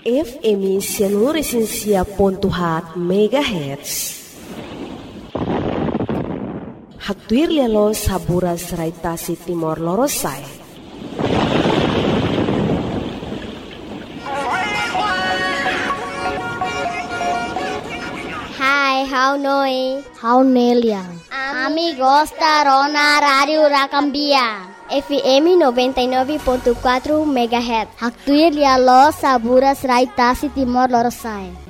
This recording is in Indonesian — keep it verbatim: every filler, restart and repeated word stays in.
F M Sianuresinsia pontuhat megahertz. Haktuir lialo saburas raitasi Timor Lorosai. Hai, how noi? How neliang? Amigos da Rona Radio Racambia. F M noventa e nove ponto quatro megahertz. Haktuir lialo saburas raitasi Timor Lorosai.